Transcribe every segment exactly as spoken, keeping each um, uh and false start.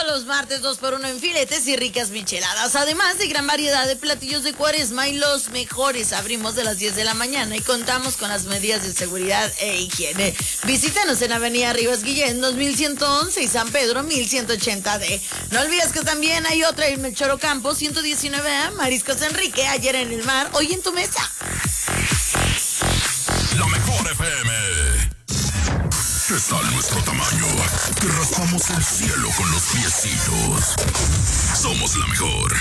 los martes dos por uno en filetes y ricas micheladas, además de gran variedad de platillos de Cuaresma y los mejores. Abrimos de las diez de la mañana y contamos con las medidas de seguridad e higiene. Visítanos en Avenida Rivas Guillén dos mil ciento once y San Pedro mil ciento ochenta D. No olvides que también hay otra en Melchor Ocampo ciento diecinueve A, Mariscos Enrique, ayer en el mar, hoy en tu mesa. La mejor F M. Está a nuestro tamaño. Te raspamos el cielo con los piecitos. Somos la mejor.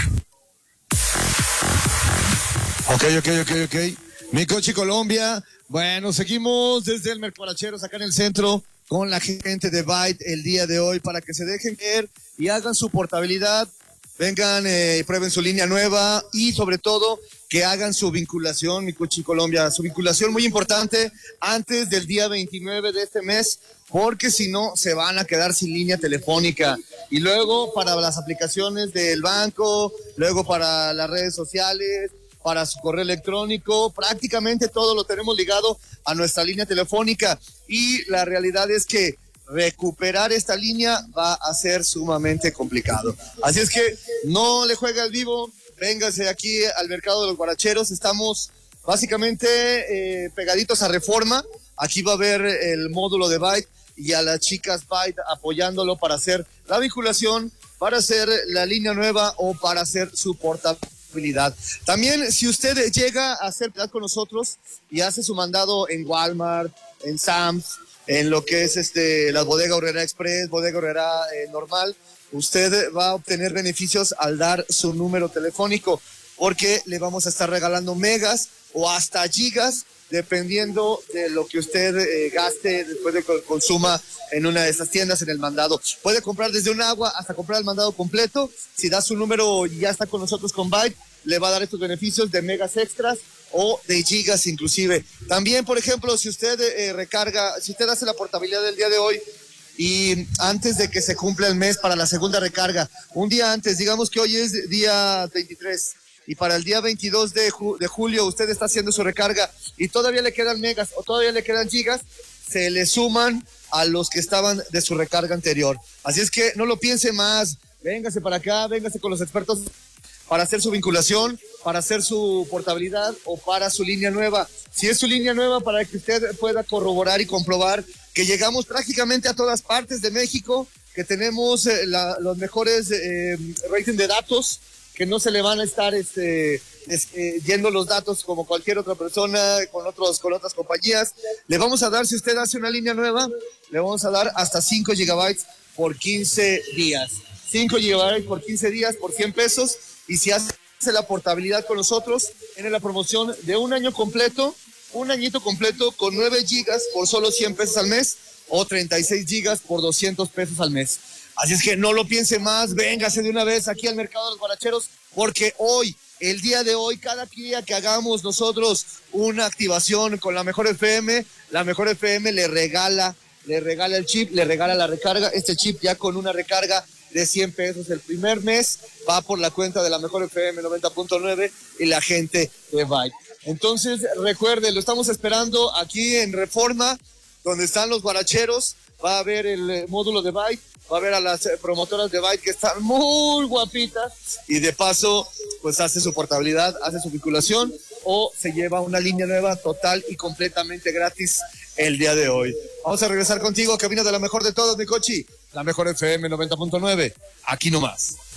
Ok, ok, ok, ok. Mi Cochi Colombia. Bueno, seguimos desde el Mercolacheros acá en el centro con la gente de Byte el día de hoy para que se dejen ver y hagan su portabilidad. Vengan eh, y prueben su línea nueva y sobre todo que hagan su vinculación, mi Cochi Colombia, su vinculación muy importante antes del día veintinueve de este mes, porque si no se van a quedar sin línea telefónica. Y luego para las aplicaciones del banco, luego para las redes sociales, para su correo electrónico, prácticamente todo lo tenemos ligado a nuestra línea telefónica. Y la realidad es que recuperar esta línea va a ser sumamente complicado. Así es que no le juegue al vivo, véngase aquí al mercado de los guaracheros. Estamos básicamente eh, pegaditos a Reforma. Aquí va a haber el módulo de Byte y a las chicas Byte apoyándolo para hacer la vinculación, para hacer la línea nueva o para hacer su portabilidad. También si usted llega a hacer con nosotros y hace su mandado en Walmart, en Sam's, en lo que es este la Bodega Aurrera Express, Bodega Aurrera eh, normal, usted va a obtener beneficios al dar su número telefónico, porque le vamos a estar regalando megas o hasta gigas, dependiendo de lo que usted eh, gaste después de que consuma en una de estas tiendas en el mandado. Puede comprar desde un agua hasta comprar el mandado completo. Si da su número y ya está con nosotros con Byte, le va a dar estos beneficios de megas extras o de gigas inclusive. También, por ejemplo, si usted eh, recarga, si usted hace la portabilidad del día de hoy y antes de que se cumpla el mes para la segunda recarga, un día antes, digamos que hoy es día veintitrés, y para el día veintidós de, ju- de julio usted está haciendo su recarga y todavía le quedan megas o todavía le quedan gigas, se le suman a los que estaban de su recarga anterior. Así es que no lo piense más, véngase para acá, véngase con los expertos para hacer su vinculación, para hacer su portabilidad o para su línea nueva. Si es su línea nueva, para que usted pueda corroborar y comprobar que llegamos prácticamente a todas partes de México, que tenemos eh, la, los mejores eh, rating de datos, que no se le van a estar este, es, eh, yendo los datos como cualquier otra persona con, otros, con otras compañías. Le vamos a dar, si usted hace una línea nueva, le vamos a dar hasta cinco gigabytes por quince días. cinco gigabytes por quince días por cien pesos. Y si hace la portabilidad con nosotros, tiene la promoción de un año completo, un añito completo con nueve gigas por solo cien pesos al mes o treinta y seis gigas por doscientos pesos al mes. Así es que no lo piense más, véngase de una vez aquí al mercado de los guaracheros, porque hoy, el día de hoy, cada día que hagamos nosotros una activación con la mejor F M, la mejor F M le regala, le regala el chip, le regala la recarga, este chip ya con una recarga de cien pesos el primer mes, va por la cuenta de la mejor F M noventa punto nueve y la gente de Byte. Entonces, recuerde, lo estamos esperando aquí en Reforma, donde están los guaracheros. Va a haber el eh, módulo de Byte, va a ver a las eh, promotoras de Byte que están muy guapitas y de paso, pues hace su portabilidad, hace su vinculación o se lleva una línea nueva total y completamente gratis el día de hoy. Vamos a regresar contigo, cabina de la mejor de todos, mi Cochi. La mejor F M noventa punto nueve, aquí nomás.